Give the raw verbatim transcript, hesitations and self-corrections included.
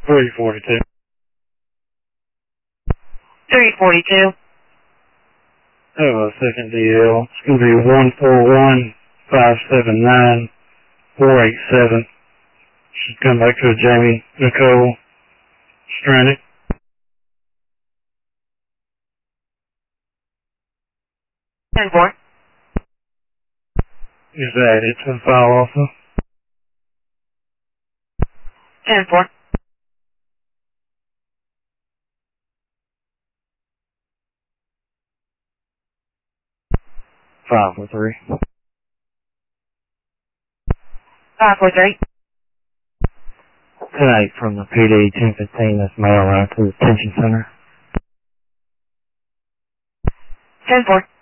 three forty-two. three forty-two. I have a second D L. It's going to be one four one five seven nine four eight seven. Should come back to a Jamie Nicole Stranick. ten four. Is that it to the file also? ten four. five four three. five four three. Tonight from the P D ten fifteen, that's mail out to the detention center. ten four.